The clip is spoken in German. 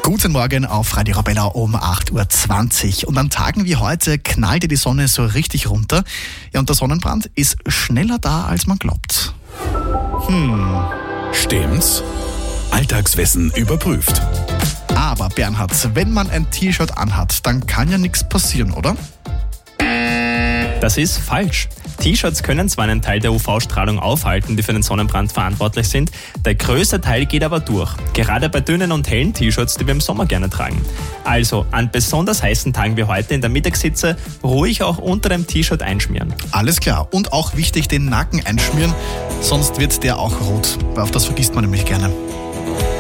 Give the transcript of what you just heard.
Guten Morgen auf Radio Arabella um 8.20 Uhr. Und an Tagen wie heute knallt die Sonne so richtig runter. Ja, und der Sonnenbrand ist schneller da, als man glaubt. Stimmt's? Alltagswissen überprüft. Aber Bernhard, wenn man ein T-Shirt anhat, dann kann ja nichts passieren, oder? Das ist falsch. T-Shirts können zwar einen Teil der UV-Strahlung aufhalten, die für den Sonnenbrand verantwortlich sind, der größte Teil geht aber durch. Gerade bei dünnen und hellen T-Shirts, die wir im Sommer gerne tragen. Also an besonders heißen Tagen wie heute in der Mittagshitze ruhig auch unter dem T-Shirt einschmieren. Alles klar. Und auch wichtig, den Nacken einschmieren, sonst wird der auch rot. Weil auf das vergisst man nämlich gerne.